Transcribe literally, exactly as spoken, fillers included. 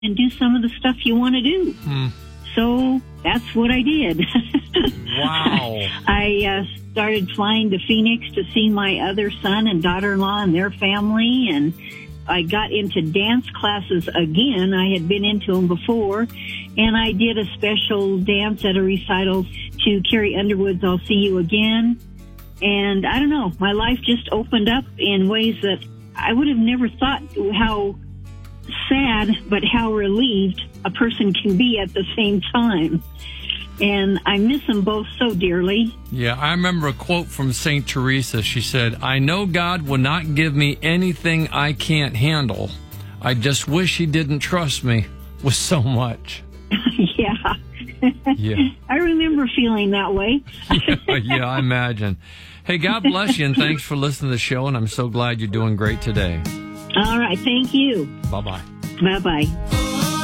and do some of the stuff you want to do. Hmm. So that's what I did. Wow. I uh, started flying to Phoenix to see my other son and daughter-in-law and their family, and I got into dance classes again. I had been into them before, and I did a special dance at a recital to Carrie Underwood's I'll See You Again. And I don't know, my life just opened up in ways that I would have never thought how sad, but how relieved a person can be at the same time. And I miss them both so dearly. Yeah, I remember a quote from Saint Teresa. She said, I know God will not give me anything I can't handle. I just wish he didn't trust me with so much. Yeah. Yeah. I remember feeling that way. yeah, yeah, I imagine. Hey, God bless you, and thanks for listening to the show, and I'm so glad you're doing great today. All right, thank you. Bye-bye. Bye-bye.